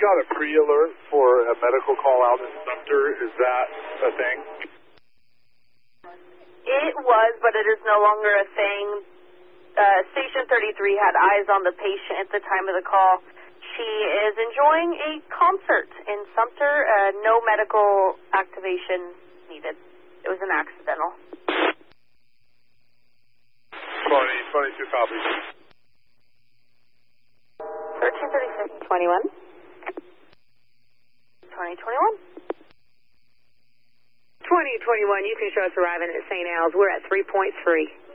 got a pre-alert for a medical call out in Sumter. Is that a thing? It was, but it is no longer a thing. Station 33 had eyes on the patient at the time of the call. She is enjoying a concert in Sumter. No medical activation needed. It was an accidental. 22 copies. 1336. 21. 2021. 2021, you can show us arriving at St. Al's. We're at 3.3.